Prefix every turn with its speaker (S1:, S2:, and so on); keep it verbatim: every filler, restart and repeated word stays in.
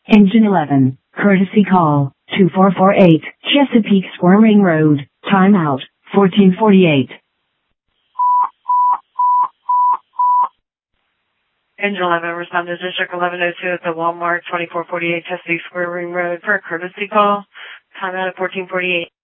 S1: Engine eleven, courtesy call, two four four eight, Chesapeake Square Ring Road, timeout, fourteen forty-eight.
S2: Engine eleven, respond to District eleven oh two at the Walmart, twenty-four forty-eight Chesapeake Square Ring Road for a courtesy call, timeout at fourteen forty-eight.